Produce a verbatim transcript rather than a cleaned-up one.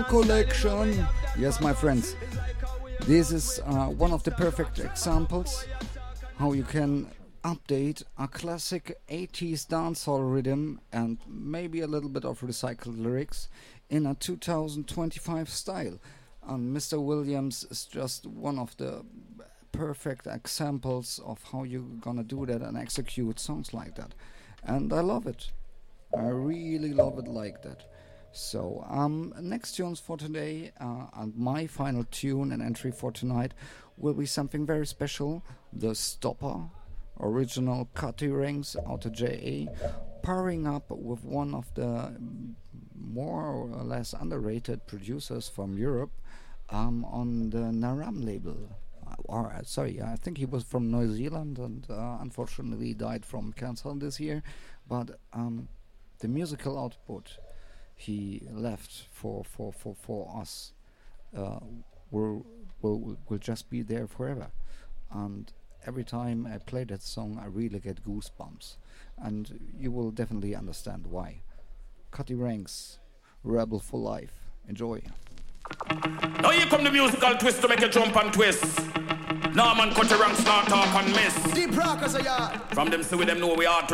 collection. Yes, my friends, this is uh, one of the perfect examples how you can update a classic eighties dancehall rhythm and maybe a little bit of recycled lyrics in a two thousand twenty-five style. And Mister Williams is just one of the perfect examples of how you're gonna do that and execute songs like that. And I love it. I really love it like that. So, um, next tunes for today, uh, and my final tune and entry for tonight will be something very special. The Stopper, original Cutty Rings out of J A, pairing up with one of the more or less underrated producers from Europe um, on the Naram label. Uh, or uh, sorry, I think he was from New Zealand and uh, unfortunately died from cancer this year. But um, the musical output he left for for for for us uh, will will will just be there forever. And every time I play that song, I really get goosebumps, and you will definitely understand why. Cutty Ranks, Rebel for Life. Enjoy. Now here come the musical twist to make you jump and twist. Norman Cutty Ranks, not talk and miss. Deep rockers are ya. From them see we them know we are to